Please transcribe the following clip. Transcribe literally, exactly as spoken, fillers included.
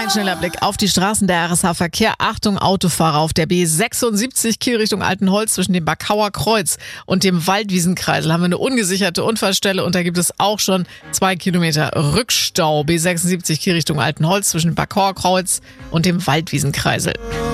Ein schneller Blick auf die Straßen, der R S H-Verkehr. Achtung, Autofahrer auf der B sechsundsiebzig Kiel Richtung Altenholz zwischen dem Backauer Kreuz und dem Waldwiesenkreisel haben wir eine ungesicherte Unfallstelle und da gibt es auch schon zwei Kilometer Rückstau. B sechsundsiebzig Kiel Richtung Altenholz zwischen dem Backauer Kreuz und dem Waldwiesenkreisel.